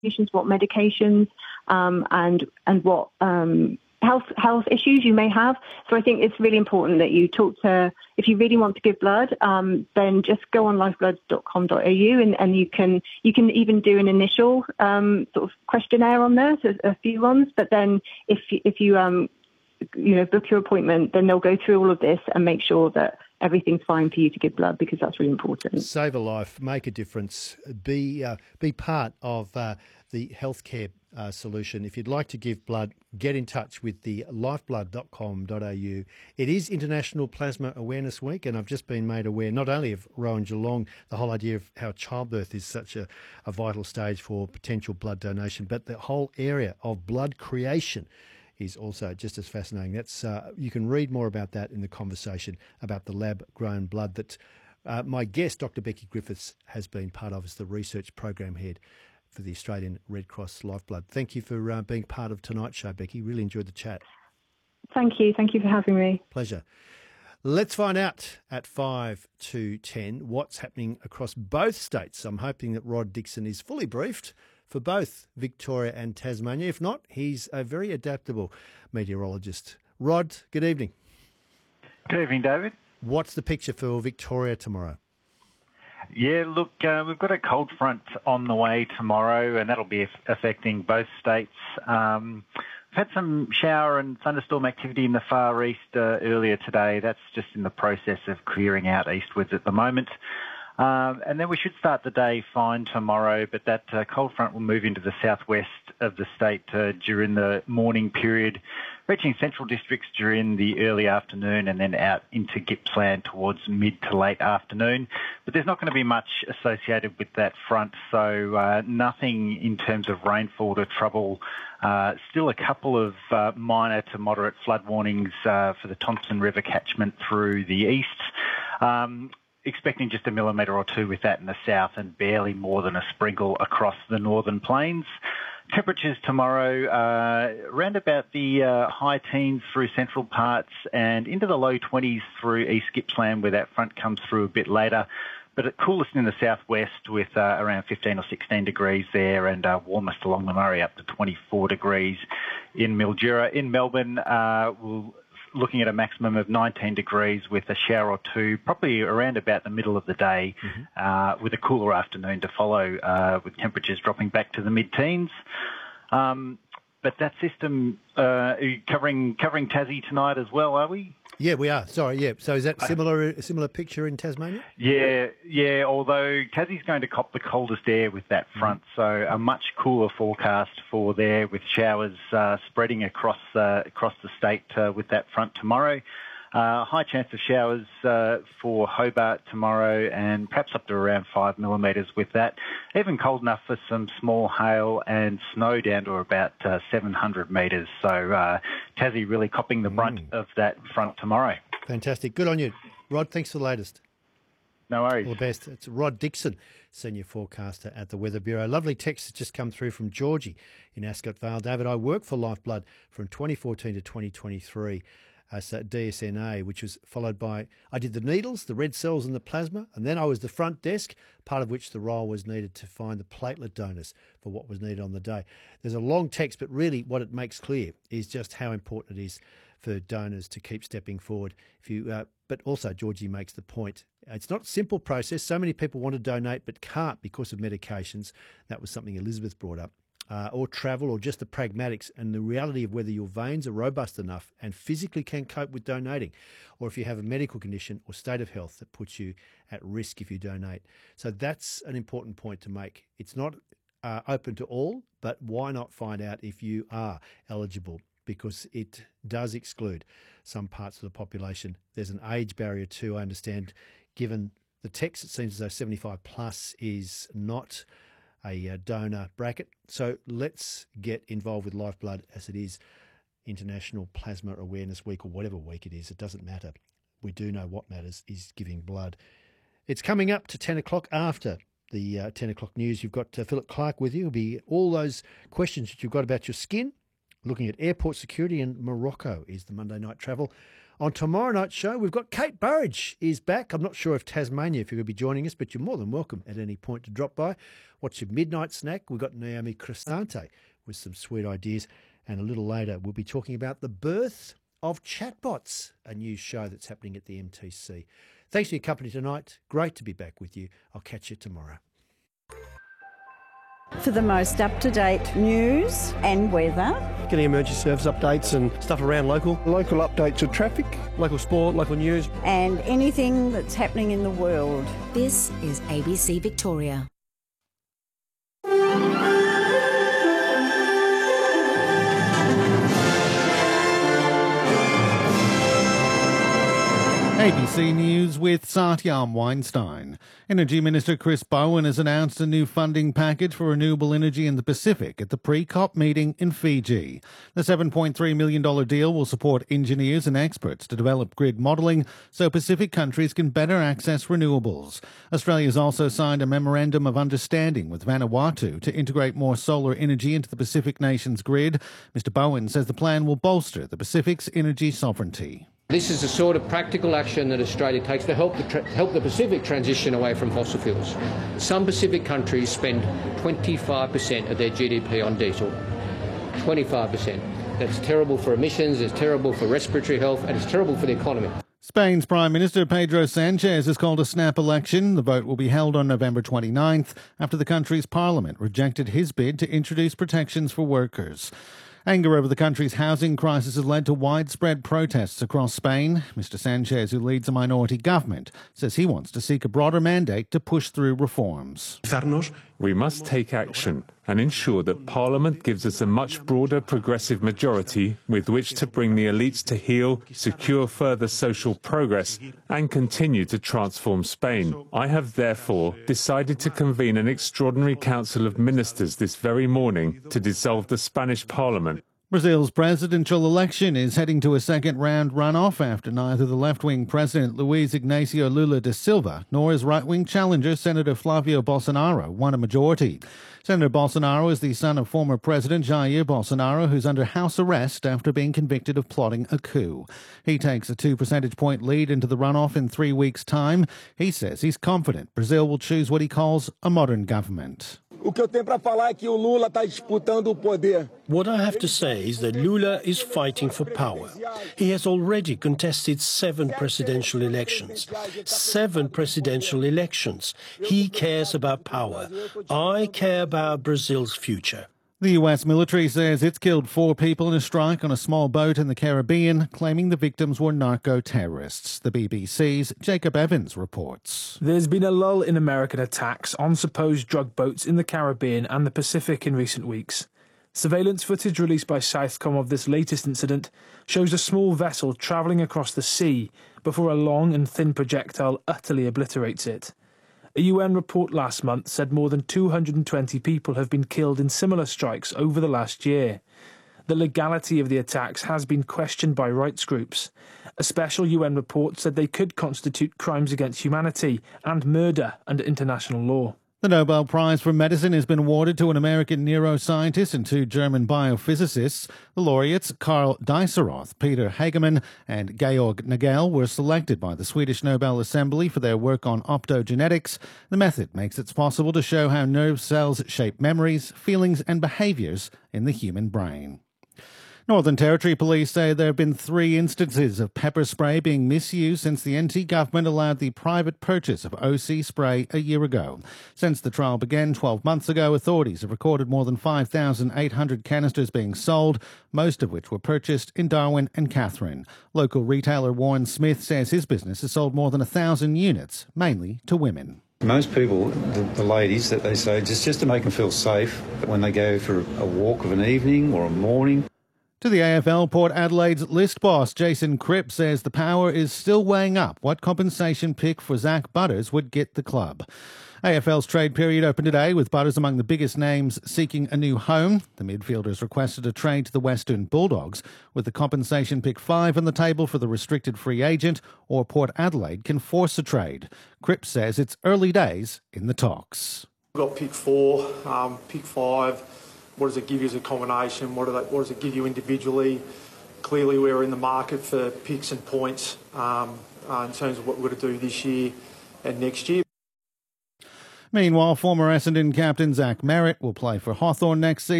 what medications, and what health issues you may have. So I think it's really important that you talk to, if you really want to give blood, then just go on lifeblood.com.au and you can even do an initial sort of questionnaire on there, so a few ones. But then if you book your appointment, then they'll go through all of this and make sure that everything's fine for you to give blood, because that's really important. Save a life, make a difference, be part of the healthcare solution. If you'd like to give blood, get in touch with the lifeblood.com.au. It is International Plasma Awareness Week, and I've just been made aware not only of Rowan Geelong, the whole idea of how childbirth is such a vital stage for potential blood donation, but the whole area of blood creation is also just as fascinating. That's you can read more about that in the conversation about the lab-grown blood that my guest, Dr. Becky Griffiths, has been part of as the research program head for the Australian Red Cross Lifeblood. Thank you for being part of tonight's show, Becky. Really enjoyed the chat. Thank you. Thank you for having me. Pleasure. Let's find out at 5 to 10 what's happening across both states. I'm hoping that Rod Dixon is fully briefed for both Victoria and Tasmania. If not, he's a very adaptable meteorologist. Rod, good evening. Good evening, David. What's the picture for Victoria tomorrow? Yeah, look, we've got a cold front on the way tomorrow, and that'll be affecting both states. We've had some shower and thunderstorm activity in the far east earlier today. That's just in the process of clearing out eastwards at the moment. And then we should start the day fine tomorrow, but that cold front will move into the southwest of the state during the morning period, reaching central districts during the early afternoon and then out into Gippsland towards mid to late afternoon. But there's not going to be much associated with that front, so nothing in terms of rainfall to trouble. Still a couple of minor to moderate flood warnings for the Thompson River catchment through the east. Expecting just a millimetre or two with that in the south and barely more than a sprinkle across the northern plains. Temperatures tomorrow around about the high teens through central parts and into the low 20s through East Gippsland, where that front comes through a bit later. But at coolest in the southwest with around 15 or 16 degrees there, and warmest along the Murray up to 24 degrees in Mildura. In Melbourne, we'll looking at a maximum of 19 degrees with a shower or two, probably around about the middle of the day, with a cooler afternoon to follow, with temperatures dropping back to the mid-teens. But that system covering Tassie tonight as well, are we? Yeah, we are. Sorry, yeah. So is that a similar picture in Tasmania? Yeah. Although Tassie's going to cop the coldest air with that front, so a much cooler forecast for there, with showers spreading across the state with that front tomorrow. High chance of showers for Hobart tomorrow, and perhaps up to around 5 millimetres with that. Even cold enough for some small hail and snow down to about 700 metres. So Tassie really copping the brunt of that front tomorrow. Fantastic. Good on you. Rod, thanks for the latest. No worries. All the best. It's Rod Dixon, Senior Forecaster at the Weather Bureau. Lovely text has just come through from Georgie in Ascot Vale. David, I worked for Lifeblood from 2014 to 2023. As DSNA, which was followed by, I did the needles, the red cells and the plasma, and then I was the front desk, part of which the role was needed to find the platelet donors for what was needed on the day. There's a long text, but really what it makes clear is just how important it is for donors to keep stepping forward. But also, Georgie makes the point, it's not a simple process. So many people want to donate but can't because of medications. That was something Elizabeth brought up. Or travel, or just the pragmatics and the reality of whether your veins are robust enough and physically can cope with donating, or if you have a medical condition or state of health that puts you at risk if you donate. So that's an important point to make. It's not open to all, but why not find out if you are eligible, because it does exclude some parts of the population. There's an age barrier too, I understand. Given the text, it seems as though 75 plus is not a donor bracket. So let's get involved with Lifeblood, as it is International Plasma Awareness Week, or whatever week it is. It doesn't matter. We do know what matters is giving blood. It's coming up to 10 o'clock after the 10 o'clock news. You've got Philip Clark with you. It'll be all those questions that you've got about your skin, looking at airport security, and Morocco is the Monday night travel. On tomorrow night's show, we've got Kate Burridge is back. I'm not sure if Tasmania, if you're going to be joining us, but you're more than welcome at any point to drop by. What's your midnight snack? We've got Naomi Crescente with some sweet ideas. And a little later, we'll be talking about the birth of chatbots, a new show that's happening at the MTC. Thanks for your company tonight. Great to be back with you. I'll catch you tomorrow. For the most up-to-date news and weather. Getting emergency service updates and stuff around local. Local updates of traffic. Local sport, local news. And anything that's happening in the world. This is ABC Victoria. ABC News with Satyam Weinstein. Energy Minister Chris Bowen has announced a new funding package for renewable energy in the Pacific at the pre-COP meeting in Fiji. The $7.3 million deal will support engineers and experts to develop grid modelling so Pacific countries can better access renewables. Australia's also signed a memorandum of understanding with Vanuatu to integrate more solar energy into the Pacific nation's grid. Mr. Bowen says the plan will bolster the Pacific's energy sovereignty. This is the sort of practical action that Australia takes to help the Pacific transition away from fossil fuels. Some Pacific countries spend 25% of their GDP on diesel. 25%. That's terrible for emissions, it's terrible for respiratory health, and it's terrible for the economy. Spain's Prime Minister Pedro Sanchez has called a snap election. The vote will be held on November 29th after the country's parliament rejected his bid to introduce protections for workers. Anger over the country's housing crisis has led to widespread protests across Spain. Mr. Sanchez, who leads a minority government, says he wants to seek a broader mandate to push through reforms. We must take action and ensure that Parliament gives us a much broader progressive majority with which to bring the elites to heel, secure further social progress and continue to transform Spain. I have therefore decided to convene an extraordinary Council of Ministers this very morning to dissolve the Spanish Parliament. Brazil's presidential election is heading to a second-round runoff after neither the left-wing President Luiz Inácio Lula da Silva nor his right-wing challenger Senator Flávio Bolsonaro won a majority. Senator Bolsonaro is the son of former President Jair Bolsonaro, who's under house arrest after being convicted of plotting a coup. He takes a 2 percentage point lead into the runoff in 3 weeks' time. He says he's confident Brazil will choose what he calls a modern government. What I have to say is that Lula is fighting for power. He has already contested 7 presidential elections. 7 presidential elections. He cares about power. I care about Brazil's future. The US military says it's killed 4 people in a strike on a small boat in the Caribbean, claiming the victims were narco-terrorists. The BBC's Jacob Evans reports. There's been a lull in American attacks on supposed drug boats in the Caribbean and the Pacific in recent weeks. Surveillance footage released by Southcom of this latest incident shows a small vessel travelling across the sea before a long and thin projectile utterly obliterates it. A UN report last month said more than 220 people have been killed in similar strikes over the last year. The legality of the attacks has been questioned by rights groups. A special UN report said they could constitute crimes against humanity and murder under international law. The Nobel Prize for Medicine has been awarded to an American neuroscientist and 2 German biophysicists. The laureates, Karl Dieseroth, Peter Hagemann and Georg Nagel, were selected by the Swedish Nobel Assembly for their work on optogenetics. The method makes it possible to show how nerve cells shape memories, feelings and behaviours in the human brain. Northern Territory Police say there have been 3 instances of pepper spray being misused since the NT government allowed the private purchase of OC spray a year ago. Since the trial began 12 months ago, authorities have recorded more than 5,800 canisters being sold, most of which were purchased in Darwin and Katherine. Local retailer Warren Smith says his business has sold more than 1,000 units, mainly to women. Most people, the ladies, that they say just to make them feel safe when they go for a walk of an evening or a morning. To the AFL, Port Adelaide's list boss Jason Cripp says the Power is still weighing up what compensation pick for Zach Butters would get the club. AFL's trade period opened today with Butters among the biggest names seeking a new home. The midfielders requested a trade to the Western Bulldogs, with the compensation pick 5 on the table for the restricted free agent, or Port Adelaide can force a trade. Cripp says it's early days in the talks. We've got pick 4, pick 5. What does it give you as a combination? What does it give you individually? clearly we're in the market for picks and points in terms of what we're going to do this year and next year. Meanwhile, former Essendon captain Zach Merritt will play for Hawthorn next season.